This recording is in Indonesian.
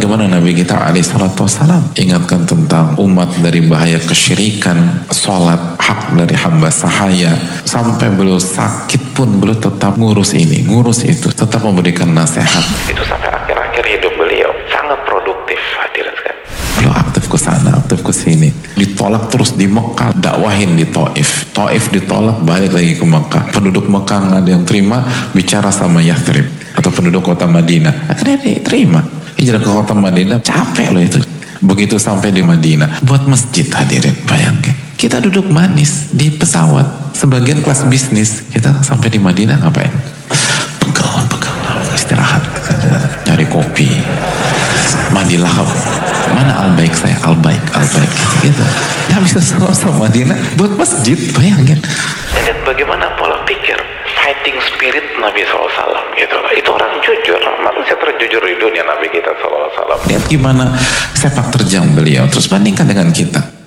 bagaimana Nabi kita alaihissalam ingatkan tentang umat dari bahaya kesyirikan, sholat hak dari hamba sahaya, sampai beliau sakit pun beliau tetap ngurus ini, ngurus itu, tetap memberikan nasihat. Itu sampai akhir-akhir hidup beliau sangat produktif, hadirin sekalian. Beliau aktif ke sana, aktif ke sini. Ditolak terus di Mekah, dakwahin di Taif. Taif ditolak, balik lagi ke Mekah. Penduduk Mekah nggak ada yang terima, bicara sama Yathrib atau penduduk kota Madinah. Akhirnya diterima. Hijrah ke kota Madinah, capek loh itu. Begitu sampai di Madinah, buat masjid, hadirin, bayangkan. Kita duduk manis di pesawat, sebagian kelas bisnis. Kita sampai di Madinah ngapain? Pegel, istirahat, cari kopi, mandi lahap. Mana al-baik saya? Al-baik gitu. Ya bisa sama Madinah buat masjid, bayangin. Lihat bagaimana pola pikir, fighting spirit Nabi SAW gitu. Itu orang jujur, manusia terjujur di dunia Nabi kita SAW. Lihat gimana sepak terjang beliau, terus bandingkan dengan kita.